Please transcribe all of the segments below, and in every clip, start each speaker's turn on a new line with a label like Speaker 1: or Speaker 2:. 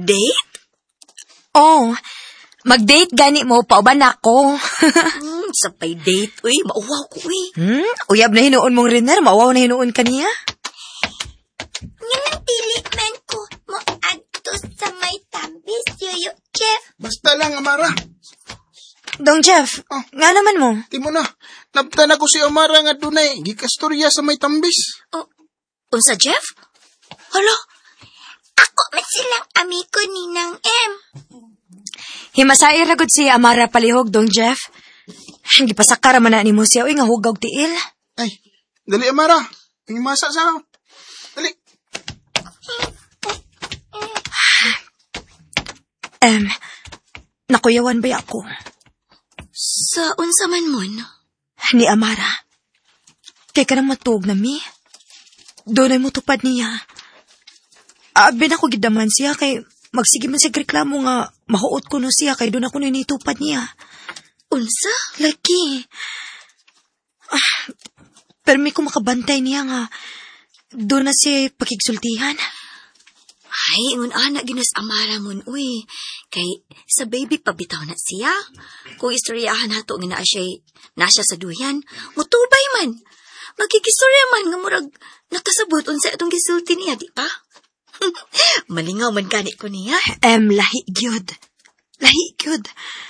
Speaker 1: Date?
Speaker 2: Oh, mag-date gani mo, pauban ako.
Speaker 1: Sapay date, uy. Mauwaw ko, uy.
Speaker 2: Uyab na hinuon mong Riner, mauwaw na hinuon kaniya.
Speaker 3: Nga dili man ko mo adto sa may tambis, Yoyo Jeff.
Speaker 4: Basta lang, Amara.
Speaker 2: Dong Jeff, nga naman mo.
Speaker 4: Di mo na. Naptan ako si Amara nga dunay. Gikastorya sa may tambis.
Speaker 1: Unsa, Jeff? Hala,
Speaker 3: Ako man silang amigo ni Nang M.
Speaker 2: Himasay ragod si Amara palihog, Dong Jeff. Gipasakara man na ni mo siya, uy nga hugaw tiil.
Speaker 4: Ay, dali, Amara. Ang masa sa ako. Dali.
Speaker 2: Nakuyawan ba ako?
Speaker 1: sa unsa man mon?
Speaker 2: Ni Amara. Kay ka na matug na mi. Doon ay mo tupad niya. Abi na ko gidaman siya kay magsige man siya reklamo nga mahuot ko no siya kay doon ako ninitupad niya.
Speaker 1: Unsa?
Speaker 2: Lagi. Pero may ko makabantay niya nga doon na siya pakigsultihan.
Speaker 1: Ay, ingon anak ginas Amara mon, uy. Kay sa baby pabitaw na siya. Kung istoryahan hato nga nasya sa duyan, mutubay man. Magkikistorya man nga murag nakasabot unsa itong gisulti niya, di pa? Malingaw man gani ko niya.
Speaker 2: Lahi gyud. Lahi gyud.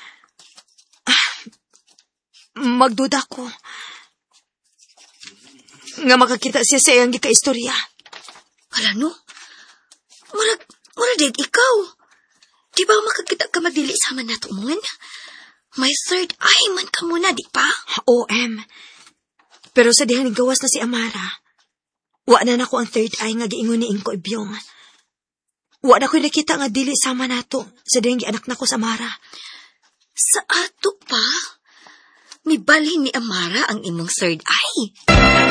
Speaker 2: Magduda ko. Nga makakita siya sa iyang gikaistorya.
Speaker 1: Wala no? Murag dig ikaw. Di ba makakita ka madili sa man nato mon? May third eye man ka muna, di pa?
Speaker 2: OM. Pero sa dihang gawas na si Amara, wa na nako ang third eye nga giingon ni Inko Ibyong. Wa na ko nakita nga dili sama nato sa dihang gianak nako sa Amara.
Speaker 1: Sa ato pa? Mibalhin ni Amara ang imong third eye.